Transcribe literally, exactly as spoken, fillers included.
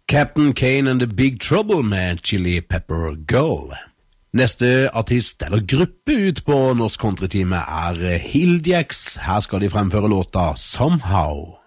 Captain Kane and the Big Trouble med Chili Pepper Girl. Neste artist eller gruppe ut på Norsk Countrytime er Hilljaks. Her skal de fremføre låta Somehow.